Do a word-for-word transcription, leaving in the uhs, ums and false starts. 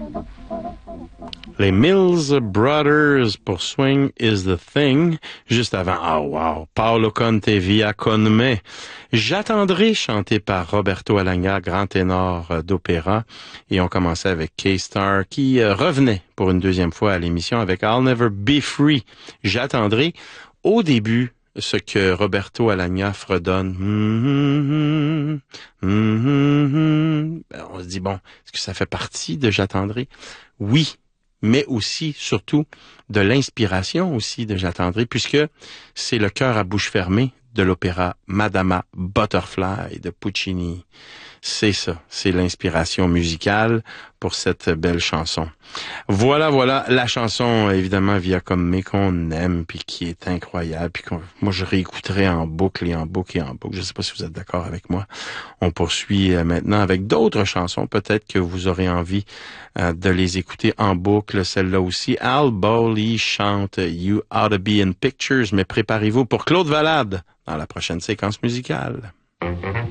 Les Mills Brothers pour Swing is the Thing. Juste avant, oh wow, Paolo Conte via Con me. J'attendrai, chanté par Roberto Alagna, grand ténor d'opéra. Et on commençait avec K-Star qui euh, revenait pour une deuxième fois à l'émission avec I'll Never Be Free. J'attendrai au début ce que Roberto Alagna fredonne. Mm-hmm, mm-hmm. Ben, on se dit, bon, est-ce que ça fait partie de J'attendrai? Oui. Mais aussi, surtout, de l'inspiration aussi de J'attendrai, puisque c'est le cœur à bouche fermée de l'opéra Madama Butterfly de Puccini. C'est ça, c'est l'inspiration musicale pour cette belle chanson. Voilà, voilà, la chanson, évidemment, Via Con me qu'on aime, puis qui est incroyable, puis qu'on, moi, je réécouterai en boucle et en boucle et en boucle. Je ne sais pas si vous êtes d'accord avec moi. On poursuit maintenant avec d'autres chansons. Peut-être que vous aurez envie euh, de les écouter en boucle, celle-là aussi. Al Bowley chante You Ought to Be in Pictures, mais préparez-vous pour Claude Valade dans la prochaine séquence musicale.